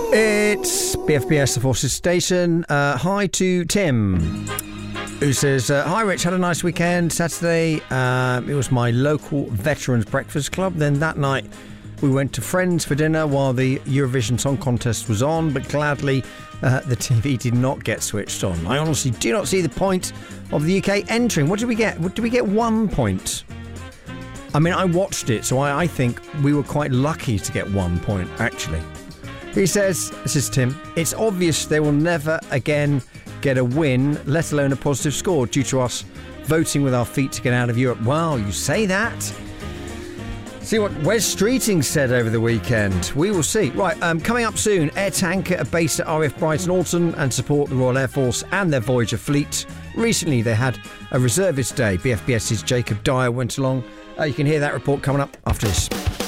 It's BFBS, the Forces Station. Hi to Tim, who says, hi Rich, had a nice weekend. Saturday, it was my local Veterans Breakfast Club. Then that night we went to friends for dinner while the Eurovision Song Contest was on, but gladly the TV did not get switched on. I honestly do not see the point of the UK entering. What did we get? Did we get 1 point? I mean, I watched it, so I think we were quite lucky to get 1 point, actually. He says, this is Tim, it's obvious they will never again get a win, let alone a positive score, due to us voting with our feet to get out of Europe. Wow, you say that? See what Wes Streeting said over the weekend. We will see. Right, coming up soon, Air Tanker are based at RAF Brighton Alton and support the Royal Air Force and their Voyager fleet. Recently, they had a reservist day. BFBS's Jacob Dyer went along. You can hear that report coming up after this.